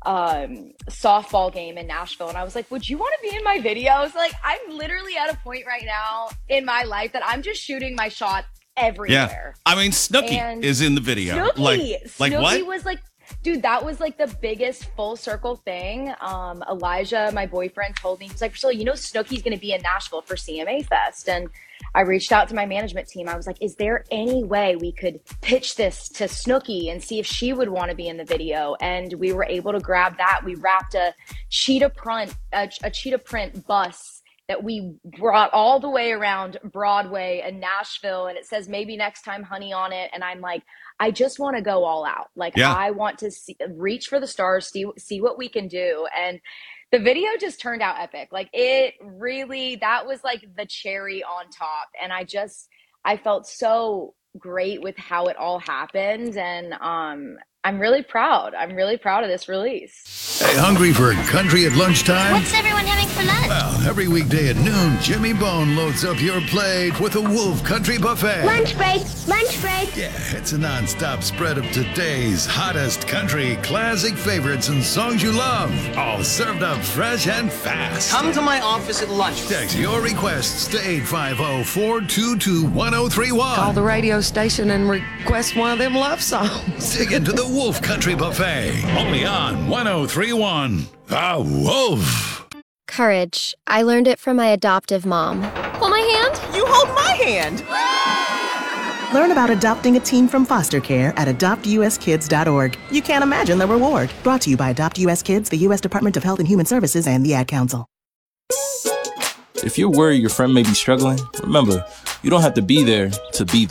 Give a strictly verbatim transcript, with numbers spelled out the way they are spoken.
um softball game in Nashville, and I was like, would you want to be in my videos? Like, I'm literally at a point right now in my life that I'm just shooting my shot Yeah. everywhere. I mean, Snooki And is in the video. Snooki, Like, like Snooki what? was like, dude, that was like the biggest full circle thing. Um, Elijah, my boyfriend, told me, he's like, Priscilla, you know, Snooki's going to be in Nashville for C M A Fest. And I reached out to my management team. I was like, is there any way we could pitch this to Snooki and see if she would want to be in the video? And we were able to grab that. We wrapped a cheetah print, a, a cheetah print bus that we brought all the way around Broadway and Nashville, and it says maybe next time honey on it. And I'm like, I just want to go all out. Like, Yeah. I want to see, reach for the stars, see see what we can do. And the video just turned out epic. Like, it really, that was like the cherry on top. And I just, I felt so great with how it all happened. And um, I'm really proud. I'm really proud of this release. Hey, hungry for country at lunchtime? What's everyone having for lunch? Well, every weekday at noon, Jimmy Bone loads up your plate with a Wolf Country Buffet. Lunch break, lunch break. Yeah, it's a non-stop spread of today's hottest country classic favorites and songs you love, all served up fresh and fast. Come to my office at lunch. Text your requests to eight five zero, four two two, one zero three one. Call the radio station and request one of them love songs. Dig into the Wolf Country Buffet, only on one oh three one. The Wolf. Courage. I learned it from my adoptive mom. Hold my hand. You hold my hand. Learn about adopting a teen from foster care at adopt u s kids dot org. You can't imagine the reward. Brought to you by Adopt U S Kids, the U S Department of Health and Human Services, and the Ad Council. If you're worried your friend may be struggling, remember, you don't have to be there to be there.